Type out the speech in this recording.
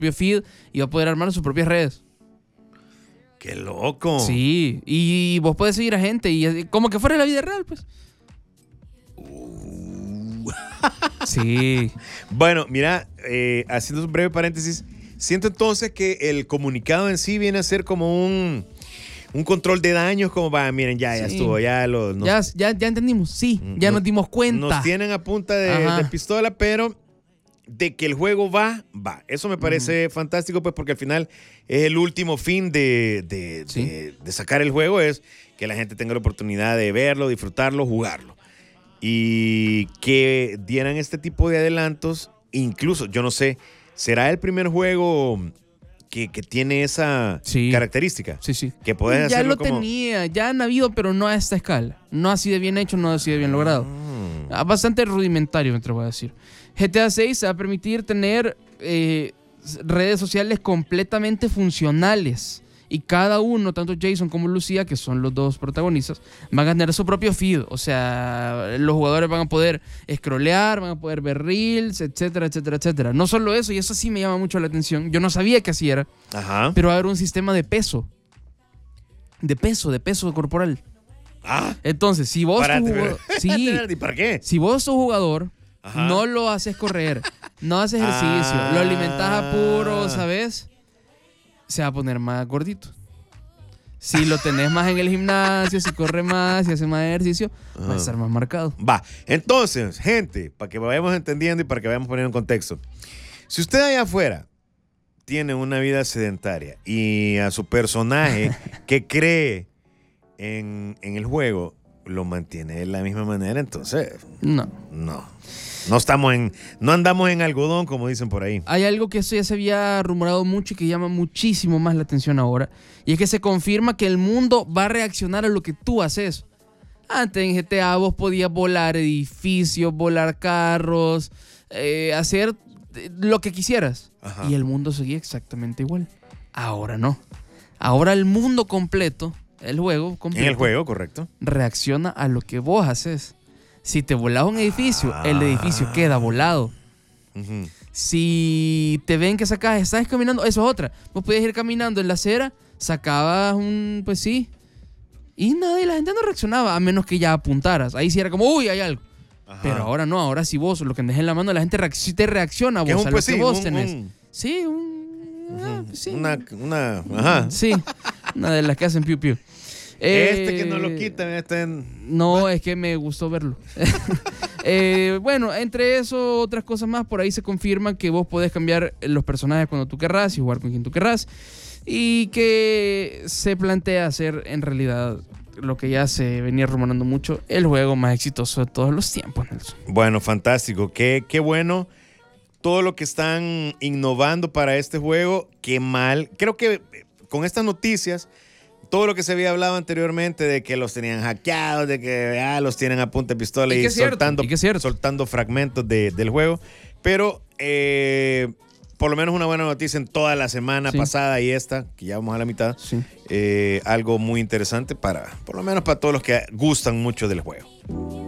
propio feed y va a poder armar sus propias redes. ¡Qué loco! Sí, y vos podés seguir a gente y como que fuera la vida real, pues. Sí. Bueno, mira, haciendo un breve paréntesis, siento entonces que el comunicado en sí viene a ser como un control de daños, como va, miren, ya estuvo, ya entendimos, sí, ya nos dimos cuenta. Nos tienen a punta de pistola, pero de que el juego va. Eso me parece fantástico, pues, porque al final es el último fin de sacar el juego, es que la gente tenga la oportunidad de verlo, disfrutarlo, jugarlo. Y que dieran este tipo de adelantos, incluso, yo no sé, ¿será el primer juego que tiene esa característica? Sí. Que puedes ya hacerlo lo tenía, ya han habido, pero no a esta escala. No así de bien hecho, no así de bien logrado. Bastante rudimentario, me atrevo a decir. GTA 6 se va a permitir tener redes sociales completamente funcionales. Y cada uno, tanto Jason como Lucía, que son los dos protagonistas, van a tener su propio feed. O sea, los jugadores van a poder scrollear, van a poder ver reels, etcétera, etcétera, etcétera. No solo eso, y eso sí me llama mucho la atención. Yo no sabía que así era. Ajá. Pero va a haber un sistema de peso. De peso corporal. Entonces, si vos... ¿Para qué? Si vos sos jugador, Ajá. no lo haces correr, no haces ejercicio, lo alimentas a puro, ¿sabes? Se va a poner más gordito. Si lo tenés más en el gimnasio, si corre más, si hace más ejercicio, va a estar más marcado. Entonces, gente, para que vayamos entendiendo y para que vayamos poniendo en contexto. Si usted allá afuera tiene una vida sedentaria y a su personaje que cree en el juego lo mantiene de la misma manera, entonces no andamos en algodón, como dicen por ahí. Hay algo que eso ya se había rumorado mucho y que llama muchísimo más la atención ahora, y es que se confirma que el mundo va a reaccionar a lo que tú haces. Antes en GTA vos podías volar edificios, volar carros, hacer lo que quisieras. Ajá. Y el mundo seguía exactamente igual. Ahora no. Ahora el mundo completo, el juego completo, en el juego, correcto, reacciona a lo que vos haces. Si te volás un edificio, el edificio queda volado. Uh-huh. Si te ven que estás caminando, eso es otra. Vos podías ir caminando en la acera, sacabas pues sí, y nada, y la gente no reaccionaba, a menos que ya apuntaras. Ahí sí era como, uy, hay algo. Ajá. Pero ahora no, ahora si vos lo que tenés en la mano, la gente sí te reacciona a vos, a lo que vos tenés. Sí, sí. Ajá. Sí, una de las que hacen piu piu. Que no lo quitan. No, es que me gustó verlo. Bueno, entre eso, otras cosas más, por ahí se confirma que vos podés cambiar los personajes cuando tú querrás y jugar con quien tú querrás. Y que se plantea hacer en realidad lo que ya se venía rumorando mucho, el juego más exitoso de todos los tiempos, Nelson. Bueno, fantástico. Qué bueno todo lo que están innovando para este juego. Qué mal. Creo que con estas noticias, todo lo que se había hablado anteriormente de que los tenían hackeados, de que los tienen a punta de pistola y soltando fragmentos del juego. Pero por lo menos una buena noticia en toda la semana pasada y esta, que ya vamos a la mitad. Algo muy interesante por lo menos para todos los que gustan mucho del juego.